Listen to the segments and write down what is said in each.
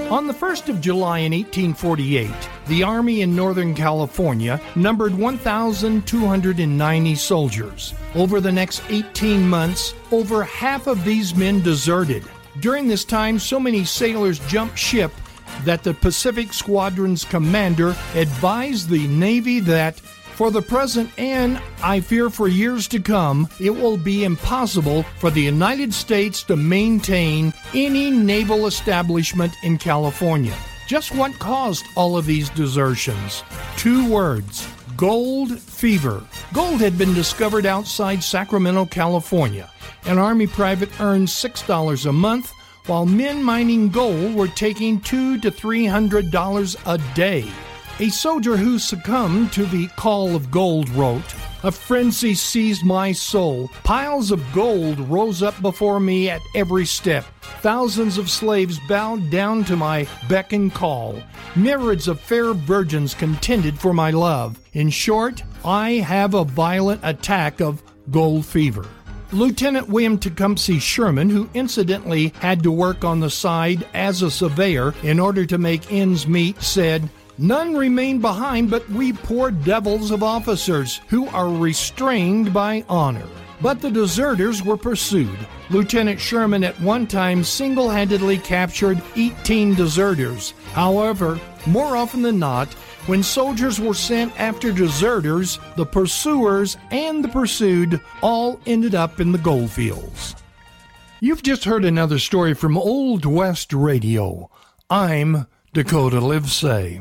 On the 1st of July in 1848, the Army in Northern California numbered 1,290 soldiers. Over the next 18 months, over half of these men deserted. During this time, so many sailors jumped ship that the Pacific Squadron's commander advised the Navy that, for the present and, I fear, for years to come, it will be impossible for the United States to maintain any naval establishment in California. Just what caused all of these desertions? 2 words: gold fever. Gold had been discovered outside Sacramento, California. An Army private earned $6 a month, while men mining gold were taking $200 to $300 a day. A soldier who succumbed to the call of gold wrote, "A frenzy seized my soul. Piles of gold rose up before me at every step. Thousands of slaves bowed down to my beck and call. Myriads of fair virgins contended for my love. In short, I have a violent attack of gold fever." Lieutenant William Tecumseh Sherman, who incidentally had to work on the side as a surveyor in order to make ends meet, said, "None remain behind but we poor devils of officers who are restrained by honor." But the deserters were pursued. Lieutenant Sherman at one time single-handedly captured 18 deserters. However, more often than not, when soldiers were sent after deserters, the pursuers and the pursued all ended up in the gold fields. You've just heard another story from Old West Radio. I'm Dakota Livesay.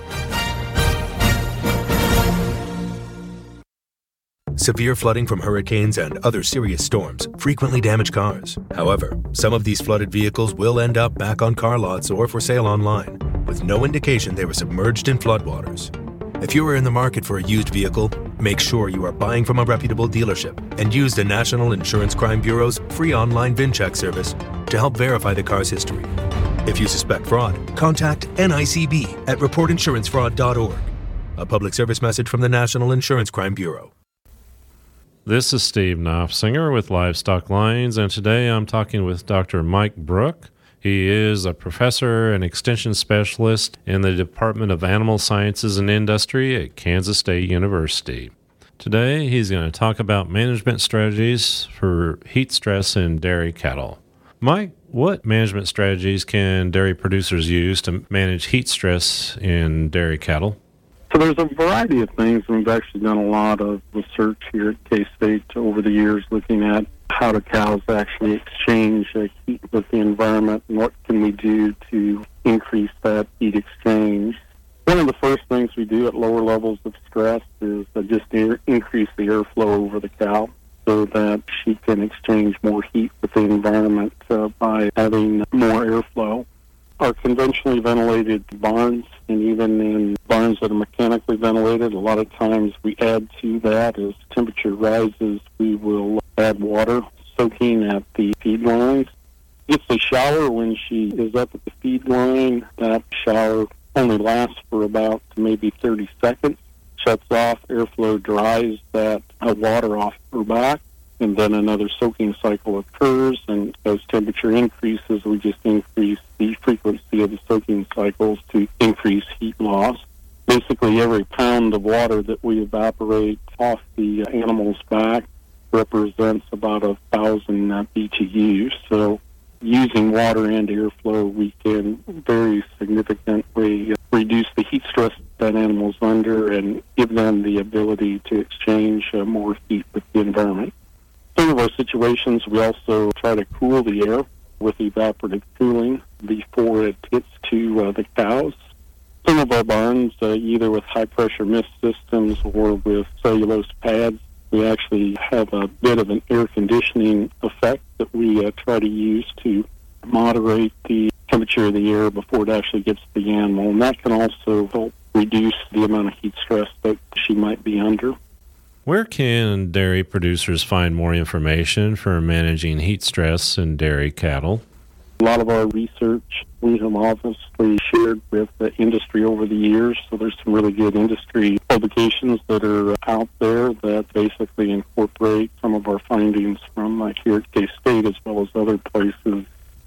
Severe flooding from hurricanes and other serious storms frequently damage cars. However, some of these flooded vehicles will end up back on car lots or for sale online, with no indication they were submerged in floodwaters. If you are in the market for a used vehicle, make sure you are buying from a reputable dealership and use the National Insurance Crime Bureau's free online VIN check service to help verify the car's history. If you suspect fraud, contact NICB at reportinsurancefraud.org. A public service message from the National Insurance Crime Bureau. This is Steve Knopfsinger with Livestock Lines, and today I'm talking with Dr. Mike Brook. He is a professor and extension specialist in the Department of Animal Sciences and Industry at Kansas State University. Today, he's going to talk about management strategies for heat stress in dairy cattle. Mike, what management strategies can dairy producers use to manage heat stress in dairy cattle? So there's a variety of things, and we've actually done a lot of research here at K-State over the years looking at how do cows actually exchange heat with the environment and what can we do to increase that heat exchange. One of the first things we do at lower levels of stress is just increase the airflow over the cow so that she can exchange more heat with the environment by having more airflow. Our conventionally ventilated barns, and even in barns that are mechanically ventilated, a lot of times we add to that as temperature rises, we will add water soaking at the feed lines. It's a shower when she is up at the feed line. That shower only lasts for about maybe 30 seconds, shuts off, airflow dries that water off her back, and then another soaking cycle occurs, and as temperature increases, we just increase the frequency of the soaking cycles to increase heat loss. Basically, every pound of water that we evaporate off the animal's back represents about 1,000 BTUs. So using water and airflow, we can very significantly reduce the heat stress that animal's under and give them the ability to exchange more heat with the environment. Some of our situations, we also try to cool the air with evaporative cooling before it gets to the cows. Some of our barns, either with high-pressure mist systems or with cellulose pads, we actually have a bit of an air conditioning effect that we try to use to moderate the temperature of the air before it actually gets to the animal. And that can also help reduce the amount of heat stress that she might be under. Where can dairy producers find more information for managing heat stress in dairy cattle? A lot of our research we have obviously shared with the industry over the years, so there's some really good industry publications that are out there that basically incorporate some of our findings from here at K-State as well as other places.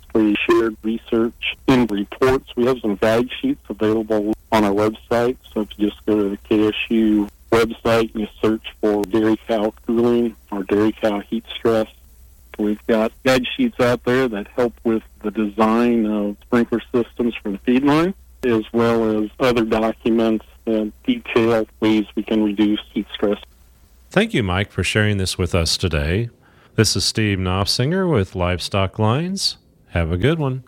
previously shared research in reports. We have some guide sheets available on our website. So if you just go to the KSU website and you search for dairy cow cooling or dairy cow heat stress, we've got guide sheets out there that help with the design of sprinkler systems for the feed line, as well as other documents that detail ways we can reduce heat stress. Thank you, Mike, for sharing this with us today. This is Steve Knopfsinger with Livestock Lines. Have a good one.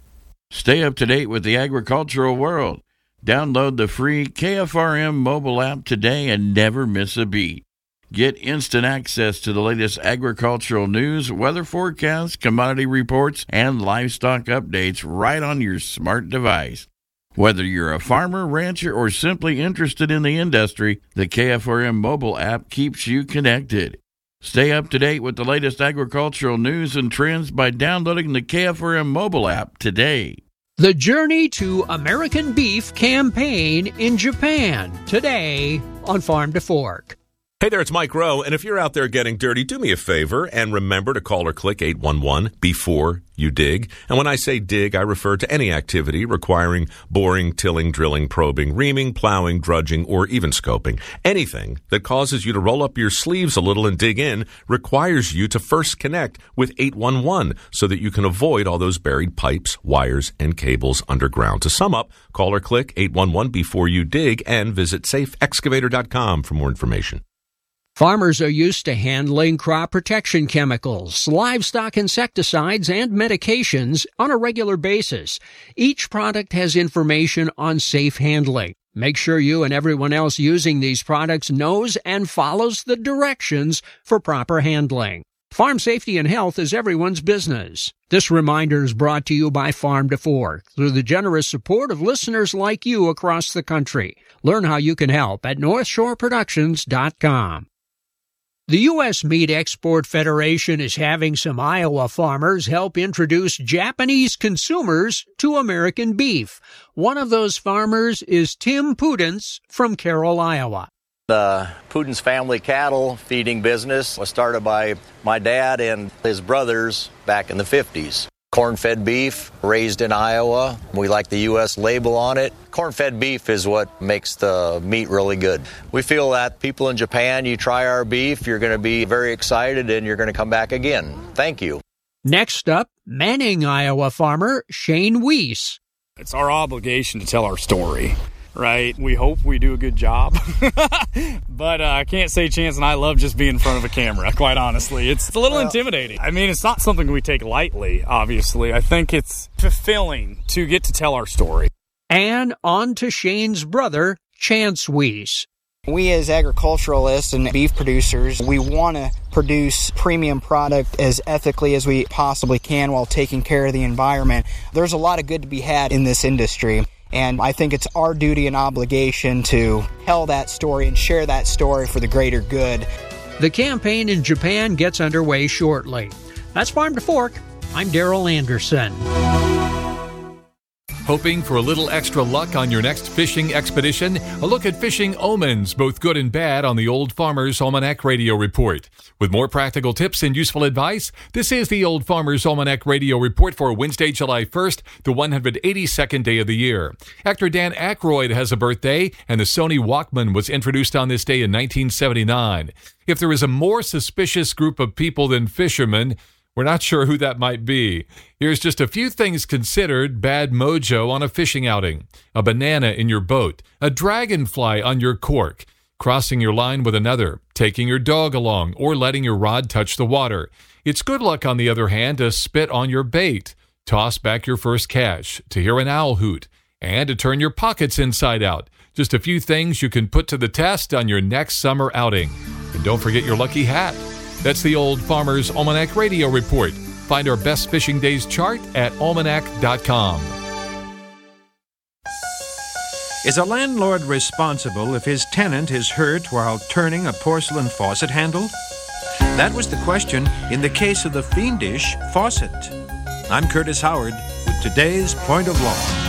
Stay up to date with the agricultural world. Download the free KFRM mobile app today and never miss a beat. Get instant access to the latest agricultural news, weather forecasts, commodity reports, and livestock updates right on your smart device. Whether you're a farmer, rancher, or simply interested in the industry, the KFRM mobile app keeps you connected. Stay up to date with the latest agricultural news and trends by downloading the KFRM mobile app today. The Journey to American Beef campaign in Japan, today on Farm to Fork. Hey there, it's Mike Rowe, and if you're out there getting dirty, do me a favor and remember to call or click 811 before you dig. And when I say dig, I refer to any activity requiring boring, tilling, drilling, probing, reaming, plowing, drudging, or even scoping. Anything that causes you to roll up your sleeves a little and dig in requires you to first connect with 811 so that you can avoid all those buried pipes, wires, and cables underground. To sum up, call or click 811 before you dig and visit safeexcavator.com for more information. Farmers are used to handling crop protection chemicals, livestock insecticides, and medications on a regular basis. Each product has information on safe handling. Make sure you and everyone else using these products knows and follows the directions for proper handling. Farm safety and health is everyone's business. This reminder is brought to you by Farm to Fork through the generous support of listeners like you across the country. Learn how you can help at NorthshoreProductions.com. The U.S. Meat Export Federation is having some Iowa farmers help introduce Japanese consumers to American beef. One of those farmers is Tim Pudens from Carroll, Iowa. The Pudens family cattle feeding business was started by my dad and his brothers back in the 50s. Corn-fed beef, raised in Iowa. We like the U.S. label on it. Corn-fed beef is what makes the meat really good. We feel that people in Japan, you try our beef, you're going to be very excited and you're going to come back again. Thank you. Next up, Manning, Iowa farmer Shane Weiss. It's our obligation to tell our story, right? We hope we do a good job, but I can't say Chance and I love just being in front of a camera, quite honestly. It's a little intimidating. I mean, it's not something we take lightly, obviously. I think it's fulfilling to get to tell our story. And on to Shane's brother, Chance Weiss. We as agriculturalists and beef producers, we want to produce premium product as ethically as we possibly can while taking care of the environment. There's a lot of good to be had in this industry. And I think it's our duty and obligation to tell that story and share that story for the greater good. The campaign in Japan gets underway shortly. That's Farm to Fork. I'm Daryl Anderson. Hoping for a little extra luck on your next fishing expedition? A look at fishing omens, both good and bad, on the Old Farmer's Almanac Radio Report. With more practical tips and useful advice, this is the Old Farmer's Almanac Radio Report for Wednesday, July 1st, the 182nd day of the year. Actor Dan Aykroyd has a birthday, and the Sony Walkman was introduced on this day in 1979. If there is a more suspicious group of people than fishermen, we're not sure who that might be. Here's just a few things considered bad mojo on a fishing outing. A banana in your boat, a dragonfly on your cork, crossing your line with another, taking your dog along, or letting your rod touch the water. It's good luck, on the other hand, to spit on your bait, toss back your first catch, to hear an owl hoot, and to turn your pockets inside out. Just a few things you can put to the test on your next summer outing. And don't forget your lucky hat. That's the Old Farmer's Almanac Radio Report. Find our best fishing days chart at almanac.com. Is a landlord responsible if his tenant is hurt while turning a porcelain faucet handle? That was the question in the case of the fiendish faucet. I'm Curtis Howard with today's Point of Law.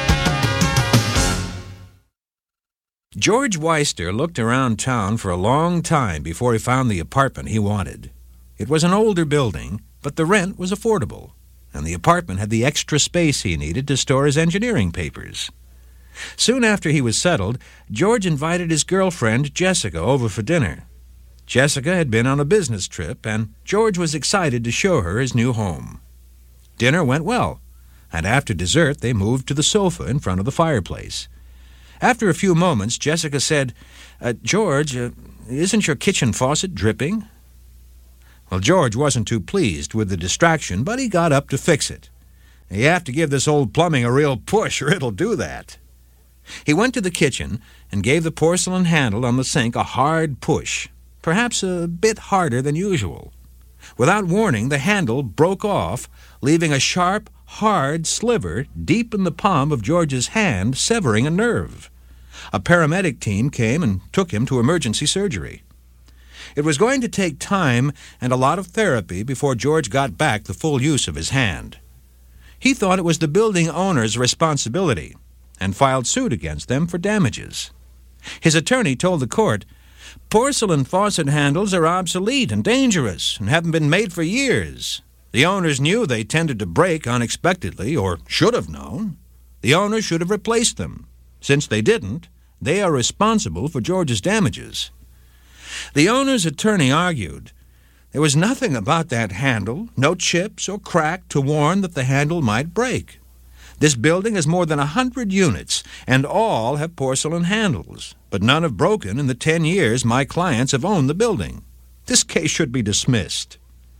George Weister looked around town for a long time before he found the apartment he wanted. It was an older building, but the rent was affordable. and the apartment had the extra space he needed to store his engineering papers. Soon after he was settled, George invited his girlfriend, Jessica, over for dinner. Jessica had been on a business trip, and George was excited to show her his new home. Dinner went well, and after dessert they moved to the sofa in front of the fireplace. After a few moments, Jessica said, "George, isn't your kitchen faucet dripping?" Well, George wasn't too pleased with the distraction, but he got up to fix it. "You have to give this old plumbing a real push, or it'll do that." He went to the kitchen and gave the porcelain handle on the sink a hard push, perhaps a bit harder than usual. Without warning, the handle broke off, leaving a sharp, hard sliver deep in the palm of George's hand, severing a nerve. A paramedic team came and took him to emergency surgery. It was going to take time and a lot of therapy before George got back the full use of his hand. He thought it was the building owner's responsibility and filed suit against them for damages. His attorney told the court, "Porcelain faucet handles are obsolete and dangerous and haven't been made for years. The owners knew they tended to break unexpectedly, or should have known. The owners should have replaced them. Since they didn't, they are responsible for George's damages." The owner's attorney argued there was nothing about that handle, no chips or crack to warn that the handle might break. This building has more than 100 units, and all have porcelain handles, but none have broken in the 10 years my clients have owned the building. This case should be dismissed.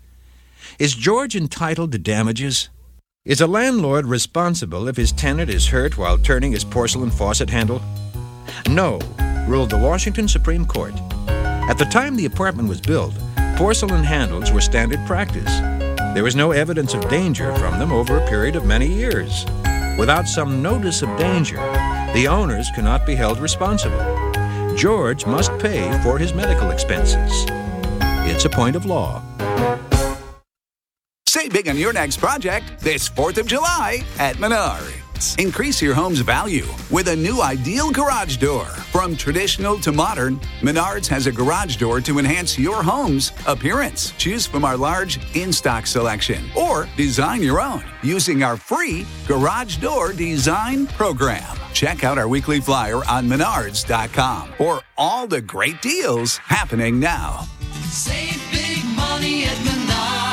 Is George entitled to damages? Is a landlord responsible if his tenant is hurt while turning his porcelain faucet handle? No, ruled the Washington Supreme Court. At the time the apartment was built, porcelain handles were standard practice. There was no evidence of danger from them over a period of many years. Without some notice of danger, the owners cannot be held responsible. George must pay for his medical expenses. It's a point of law. Save big on your next project this 4th of July at Menards. Increase your home's value with a new ideal garage door. From traditional to modern, Menards has a garage door to enhance your home's appearance. Choose from our large in-stock selection or design your own using our free Garage Door Design Program. Check out our weekly flyer on Menards.com for all the great deals happening now. Save big money at Menards.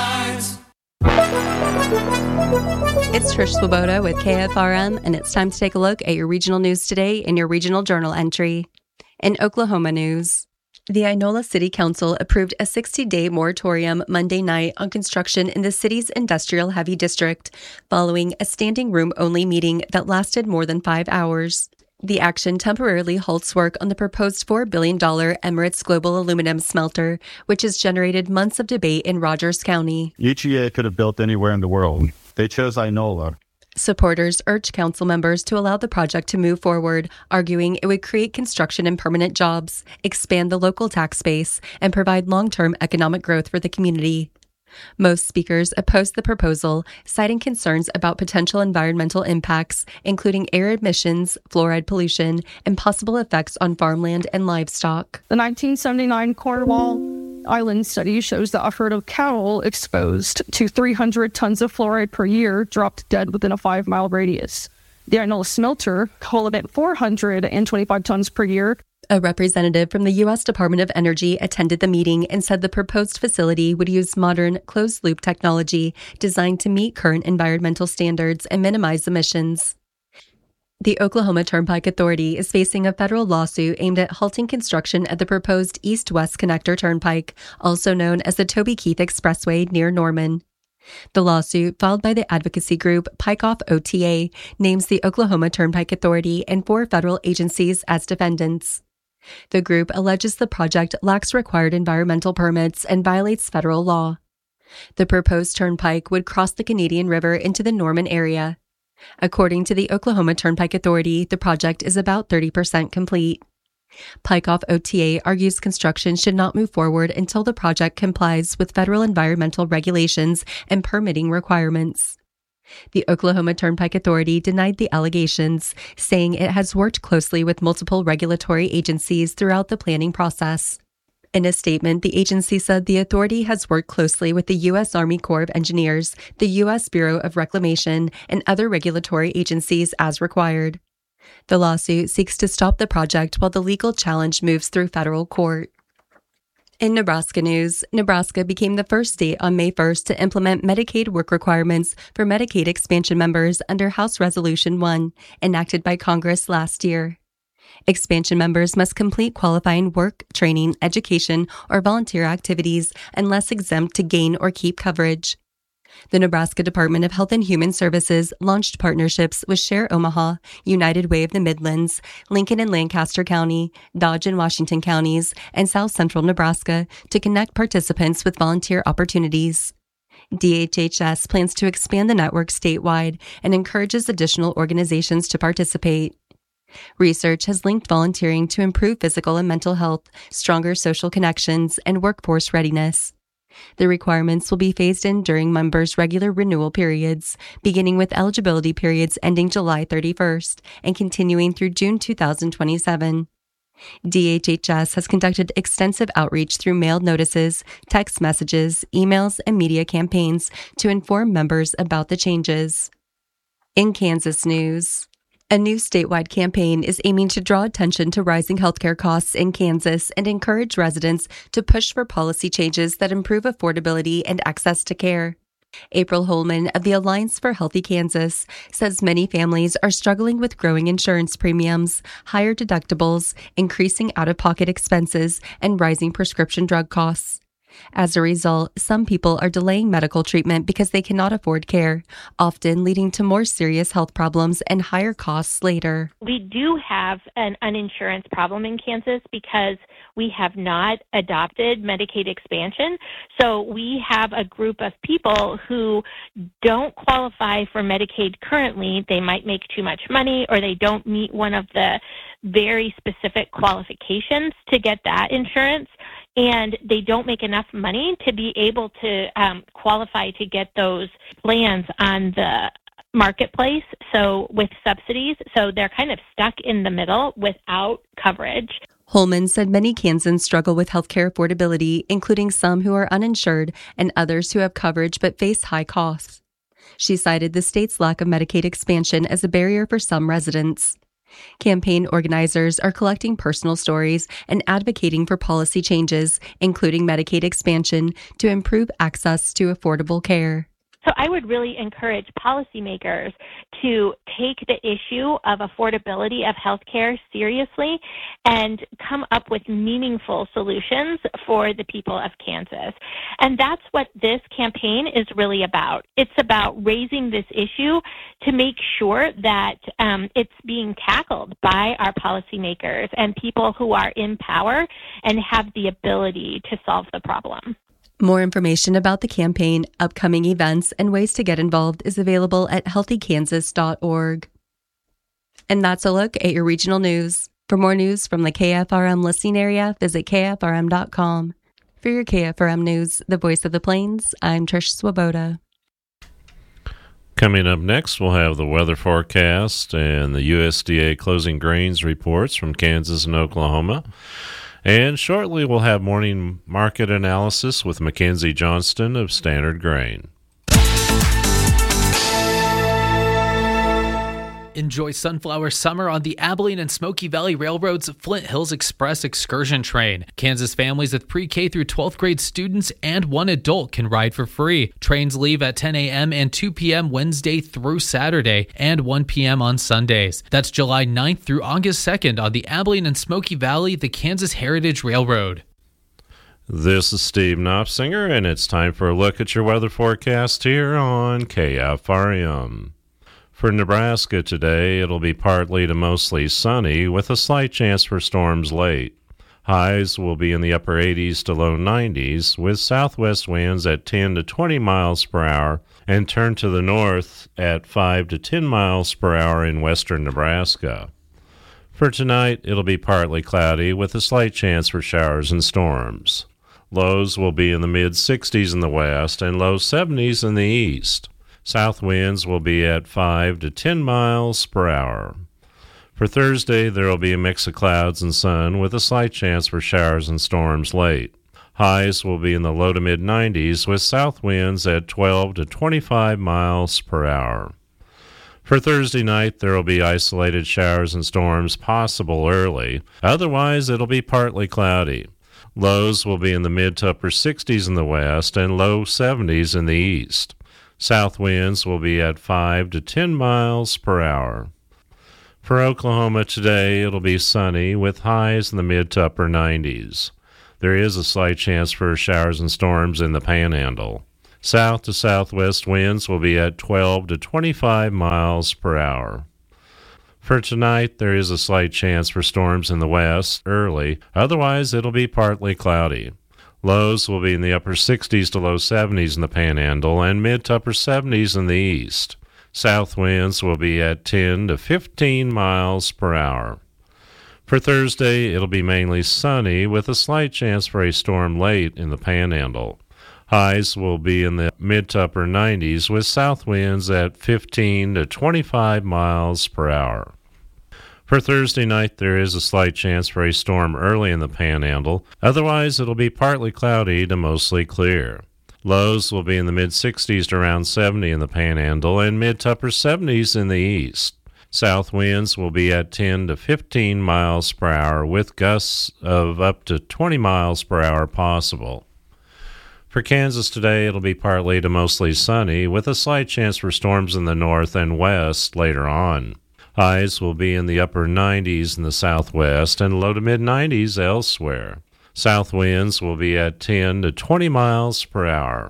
It's Trish Swoboda with KFRM, and it's time to take a look at your regional news today in your regional journal entry. In Oklahoma news, the Inola City Council approved a 60-day moratorium Monday night on construction in the city's industrial heavy district, following a standing room-only meeting that lasted more than 5 hours. The action temporarily halts work on the proposed $4 billion Emirates Global Aluminum smelter, which has generated months of debate in Rogers County. EGA could have built anywhere in the world. They chose Inola. Supporters urged council members to allow the project to move forward, arguing it would create construction and permanent jobs, expand the local tax base, and provide long-term economic growth for the community. Most speakers opposed the proposal, citing concerns about potential environmental impacts, including air emissions, fluoride pollution, and possible effects on farmland and livestock. The 1979 Cornwall Island study shows that a herd of cattle exposed to 300 tons of fluoride per year dropped dead within a 5-mile radius. The Inola smelter will emit 425 tons per year. A representative from the U.S. Department of Energy attended the meeting and said the proposed facility would use modern, closed-loop technology designed to meet current environmental standards and minimize emissions. The Oklahoma Turnpike Authority is facing a federal lawsuit aimed at halting construction at the proposed East-West Connector Turnpike, also known as the Toby Keith Expressway near Norman. The lawsuit, filed by the advocacy group Pike Off OTA, names the Oklahoma Turnpike Authority and 4 federal agencies as defendants. The group alleges the project lacks required environmental permits and violates federal law. The proposed turnpike would cross the Canadian River into the Norman area. According to the Oklahoma Turnpike Authority, the project is about 30% complete. Pike Off OTA argues construction should not move forward until the project complies with federal environmental regulations and permitting requirements. The Oklahoma Turnpike Authority denied the allegations, saying it has worked closely with multiple regulatory agencies throughout the planning process. In a statement, the agency said the authority has worked closely with the U.S. Army Corps of Engineers, the U.S. Bureau of Reclamation, and other regulatory agencies as required. The lawsuit seeks to stop the project while the legal challenge moves through federal court. In Nebraska news, Nebraska became the first state on May 1st to implement Medicaid work requirements for Medicaid expansion members under House Resolution 1, enacted by Congress last year. Expansion members must complete qualifying work, training, education, or volunteer activities unless exempt to gain or keep coverage. The Nebraska Department of Health and Human Services launched partnerships with Share Omaha, United Way of the Midlands, Lincoln and Lancaster County, Dodge and Washington counties, and South Central Nebraska to connect participants with volunteer opportunities. DHHS plans to expand the network statewide and encourages additional organizations to participate. Research has linked volunteering to improve physical and mental health, stronger social connections, and workforce readiness. The requirements will be phased in during members' regular renewal periods, beginning with eligibility periods ending July 31st and continuing through June 2027. DHHS has conducted extensive outreach through mailed notices, text messages, emails, and media campaigns to inform members about the changes. In Kansas news, a new statewide campaign is aiming to draw attention to rising healthcare costs in Kansas and encourage residents to push for policy changes that improve affordability and access to care. April Holman of the Alliance for Healthy Kansas says many families are struggling with growing insurance premiums, higher deductibles, increasing out-of-pocket expenses, and rising prescription drug costs. As a result, some people are delaying medical treatment because they cannot afford care, often leading to more serious health problems and higher costs later. We do have an uninsurance problem in Kansas because we have not adopted Medicaid expansion. So we have a group of people who don't qualify for Medicaid currently. They might make too much money, or they don't meet one of the very specific qualifications to get that insurance, and they don't make enough money to be able to qualify to get those plans on the marketplace, so with subsidies. So they're kind of stuck in the middle without coverage. Holman said many Kansans struggle with healthcare affordability, including some who are uninsured and others who have coverage but face high costs. She cited the state's lack of Medicaid expansion as a barrier for some residents. Campaign organizers are collecting personal stories and advocating for policy changes, including Medicaid expansion, to improve access to affordable care. So I would really encourage policymakers to take the issue of affordability of healthcare seriously and come up with meaningful solutions for the people of Kansas. And that's what this campaign is really about. It's about raising this issue to make sure that it's being tackled by our policymakers and people who are in power and have the ability to solve the problem. More information about the campaign, upcoming events, and ways to get involved is available at healthykansas.org. And that's a look at your regional news. For more news from the KFRM listening area, visit kfrm.com. For your KFRM news, the voice of the plains, I'm Trish Swoboda. Coming up next, we'll have the weather forecast and the USDA closing grains reports from Kansas and Oklahoma. And shortly, we'll have morning market analysis with Mackenzie Johnston of Standard Grain. Enjoy Sunflower Summer on the Abilene and Smoky Valley Railroad's Flint Hills Express excursion train. Kansas families with pre-K through 12th grade students and one adult can ride for free. Trains leave at 10 a.m. and 2 p.m. Wednesday through Saturday and 1 p.m. on Sundays. That's July 9th through August 2nd on the Abilene and Smoky Valley, the Kansas Heritage Railroad. This is Steve Knopfsinger, and it's time for a look at your weather forecast here on KFRM. For Nebraska today, it'll be partly to mostly sunny with a slight chance for storms late. Highs will be in the upper 80s to low 90s with southwest winds at 10 to 20 miles per hour and turn to the north at 5 to 10 miles per hour in western Nebraska. For tonight, it'll be partly cloudy with a slight chance for showers and storms. Lows will be in the mid-60s in the west and low 70s in the east. South winds will be at 5 to 10 miles per hour. For Thursday, there will be a mix of clouds and sun with a slight chance for showers and storms late. Highs will be in the low to mid-90s with south winds at 12 to 25 miles per hour. For Thursday night, there will be isolated showers and storms possible early. Otherwise, it'll be partly cloudy. Lows will be in the mid to upper 60s in the west and low 70s in the east. South winds will be at 5 to 10 miles per hour. For Oklahoma today, it'll be sunny with highs in the mid to upper 90s. There is a slight chance for showers and storms in the Panhandle. South to southwest winds will be at 12 to 25 miles per hour. For tonight, there is a slight chance for storms in the west early. Otherwise, it'll be partly cloudy. Lows will be in the upper 60s to low 70s in the Panhandle and mid to upper 70s in the east. South winds will be at 10 to 15 miles per hour. For Thursday, it'll be mainly sunny with a slight chance for a storm late in the Panhandle. Highs will be in the mid to upper 90s with south winds at 15 to 25 miles per hour. For Thursday night, there is a slight chance for a storm early in the Panhandle. Otherwise, it'll be partly cloudy to mostly clear. Lows will be in the mid-60s to around 70 in the Panhandle and mid to upper 70s in the east. South winds will be at 10 to 15 miles per hour with gusts of up to 20 miles per hour possible. For Kansas today, it'll be partly to mostly sunny with a slight chance for storms in the north and west later on. Highs will be in the upper 90s in the southwest and low to mid-90s elsewhere. South winds will be at 10 to 20 miles per hour.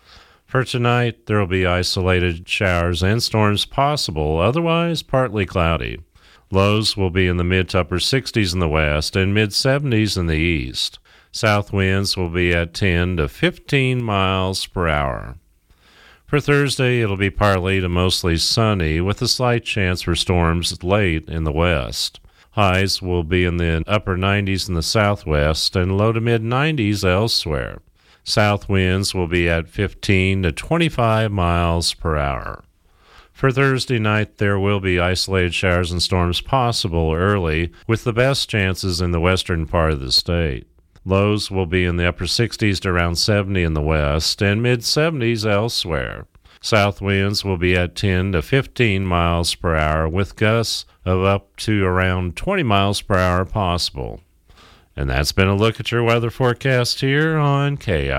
For tonight, there will be isolated showers and storms possible, otherwise partly cloudy. Lows will be in the mid to upper 60s in the west and mid-70s in the east. South winds will be at 10 to 15 miles per hour. For Thursday, it'll be partly to mostly sunny with a slight chance for storms late in the west. Highs will be in the upper 90s in the southwest and low to mid-90s elsewhere. South winds will be at 15 to 25 miles per hour. For Thursday night, there will be isolated showers and storms possible early, with the best chances in the western part of the state. Lows will be in the upper 60s to around 70 in the west and mid-70s elsewhere. South winds will be at 10 to 15 miles per hour with gusts of up to around 20 miles per hour possible. And that's been a look at your weather forecast here on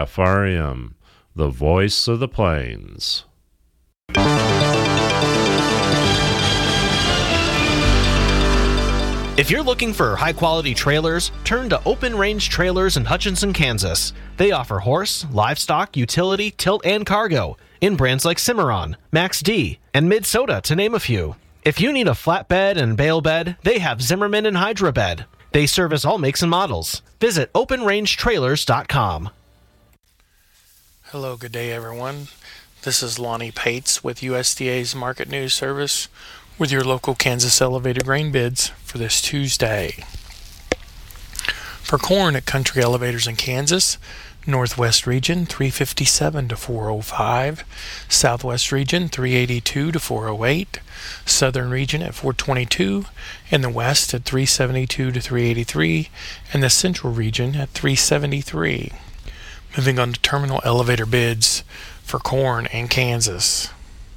KFRM, the voice of the plains. If you're looking for high-quality trailers, turn to Open Range Trailers in Hutchinson, Kansas. They offer horse, livestock, utility, tilt, and cargo in brands like Cimarron, Max D, and Minnesota, to name a few. If you need a flatbed and bale bed, they have Zimmerman and Hydra Bed. They service all makes and models. Visit OpenRangeTrailers.com. Hello, good day, everyone. This is Lonnie Pates with USDA's Market News Service with your local Kansas elevated grain bids for this Tuesday. For corn at Country Elevators in Kansas, Northwest region 357 to 405, Southwest region 382 to 408, Southern region at 422, and the West at 372 to 383, and the Central region at 373. Moving on to terminal elevator bids for corn in Kansas.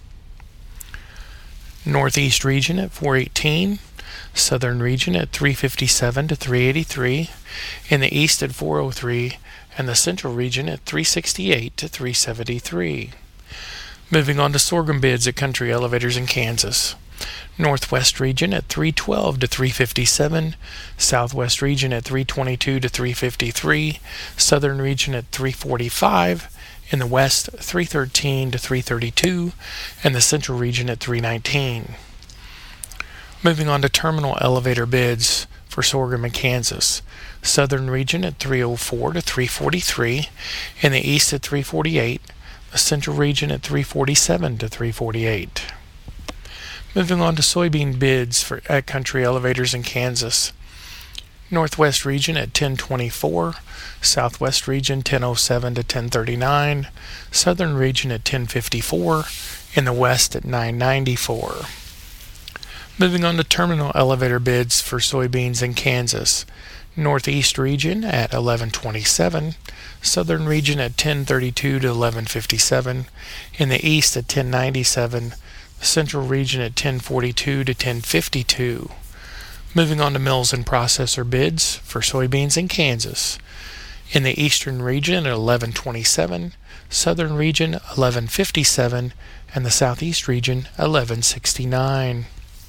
Northeast region at 418, Southern region at 357 to 383, in the East at 403, and the Central region at 368 to 373. Moving on to sorghum bids at Country Elevators in Kansas. Northwest region at 312 to 357, Southwest region at 322 to 353, Southern region at 345, in the West 313 to 332, and the Central region at 319. Moving on to terminal elevator bids for sorghum in Kansas. Southern region at 304 to 343, in the East at 348, the Central region at 347 to 348. Moving on to soybean bids at Country Elevators in Kansas. Northwest region at 1024, Southwest region 1007 to 1039, Southern region at 1054, in the West at 994. Moving on to terminal elevator bids for soybeans in Kansas. Northeast region at 1127, southern region at 1032 to 1157, in the east at 1097, the central region at 1042 to 1052. Moving on to mills and processor bids for soybeans in Kansas. In the eastern region at 1127, southern region 1157, and the southeast region 1169.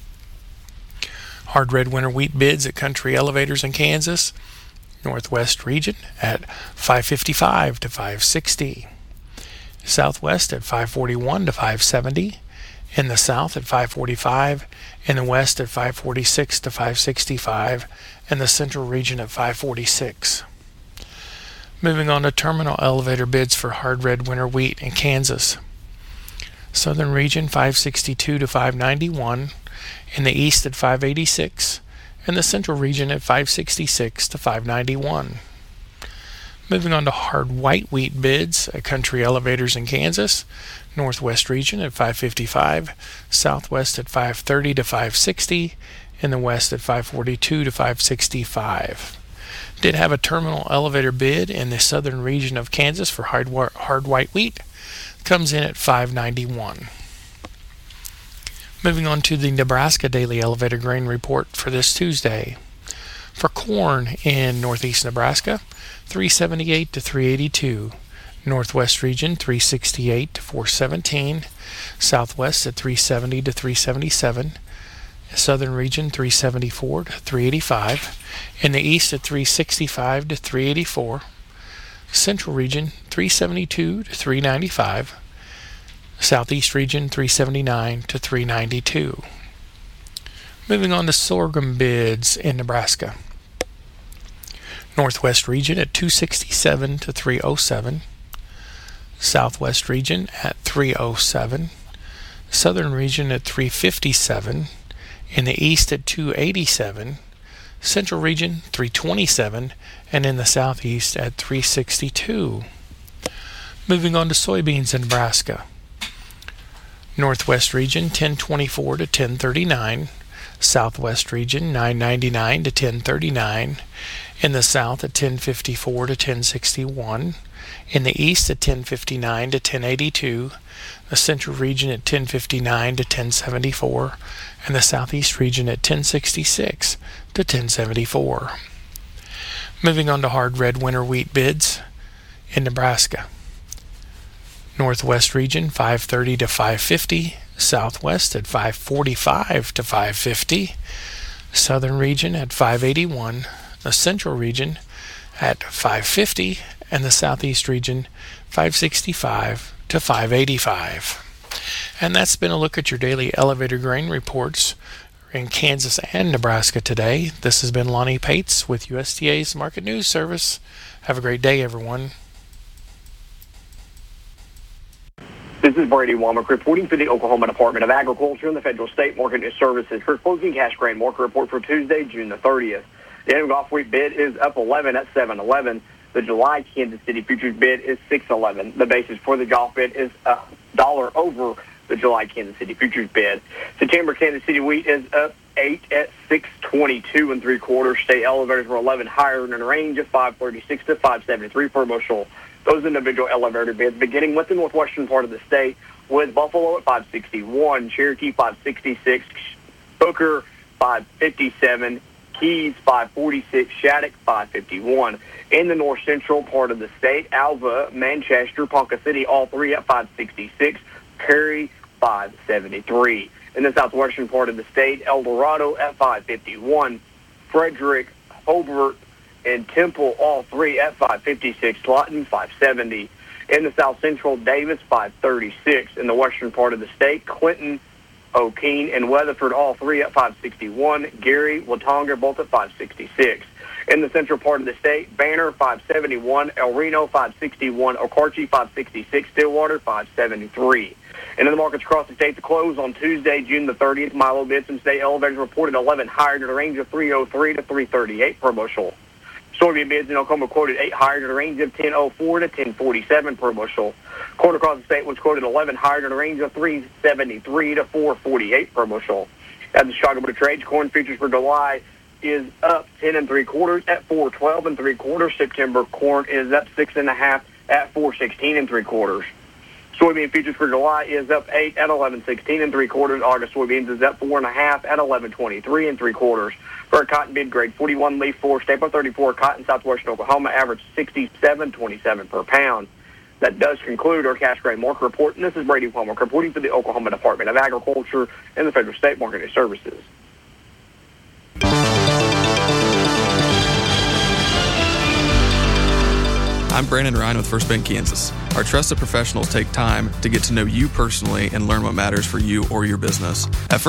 Hard red winter wheat bids at country elevators in Kansas. Northwest region at 555 to 560. Southwest at 541 to 570. In the south at 545. In the west at 546 to 565. And the central region at 546. Moving on to terminal elevator bids for hard red winter wheat in Kansas. Southern region 562 to 591. In the east at 586, and the central region at 566 to 591. Moving on to hard white wheat bids at country elevators in Kansas. Northwest region at 555, southwest at 530 to 560, in the west at 542 to 565. Did have a terminal elevator bid in the southern region of Kansas for hard white wheat. Comes in at 591. Moving on to the Nebraska Daily Elevator Grain Report for this Tuesday. For corn in northeast Nebraska, 378 to 382. Northwest region, 368 to 417. Southwest at 370 to 377. Southern region, 374 to 385. In the east at 365 to 384. Central region, 372 to 395. Southeast region 379 to 392. Moving on to sorghum bids in Nebraska. Northwest region at 267 to 307. Southwest region at 307. Southern region at 357. In the east at 287. Central region 327. And in the southeast at 362. Moving on to soybeans in Nebraska. Northwest region 1024 to 1039, Southwest region 999 to 1039, in the south at 1054 to 1061, in the east at 1059 to 1082, the central region at 1059 to 1074, and the southeast region at 1066 to 1074. Moving on to hard red winter wheat bids in Nebraska. Northwest region 530 to 550, southwest at 545 to 550, southern region at 581, the central region at 550, and the southeast region 565 to 585. And that's been a look at your daily elevator grain reports in Kansas and Nebraska today. This has been Lonnie Pates with USDA's Market News Service. Have a great day, everyone. This is Brady Womack reporting for the Oklahoma Department of Agriculture and the Federal State Market News Services for closing cash grain market report for Tuesday, June the 30th. The annual Gulf wheat bid is up 11 at 711. The July Kansas City futures bid is 611. The basis for the Gulf bid is $1 over the July Kansas City futures bid. September Kansas City wheat is up 8 at 622 3/4. State elevators were 11 higher in a range of 536 to 573 per bushel. Those individual elevator bids, beginning with the northwestern part of the state, with Buffalo at 561, Cherokee 566, Booker 557, Keys 546, Shattuck 551. In the north central part of the state, Alva, Manchester, Ponca City, all three at 566, Perry 573. In the southwestern part of the state, El Dorado at 551, Frederick, Hobart, and Temple, all three at 556, Lawton 570. In the south central, Davis 536. In the western part of the state, Clinton, O'Keene, and Weatherford, all three at 561. Gary, Watonga, both at 566. In the central part of the state, Banner 571, El Reno 561, Okarche 566, Stillwater 573. And in the markets across the state to close on Tuesday, June the 30th, Milo bids and state elevators reported 11 higher in a range of 303 to 338 per bushel. Soybean bids in Oklahoma quoted 8 higher in a range of 1004 to 1047 per bushel. Corn across the state was quoted 11 higher in a range of 373 to 448 per bushel. At the Chicago Board of Trade, corn futures for July is up 10 3/4 at 4.12 3/4. September corn is up 6.5 at 4.16 3/4. Soybean futures for July is up 8 at 11.16 3/4. August soybeans is up 4.5 at 11.23 3/4. For a cotton bid grade 41 leaf 4 staple 34 cotton southwestern Oklahoma average 67.27 per pound. That does conclude our cash grain market report. And this is Brady Womack reporting for the Oklahoma Department of Agriculture and the Federal State Marketing Services. I'm Brandon Ryan with First Bank Kansas. Our trusted professionals take time to get to know you personally and learn what matters for you or your business. At First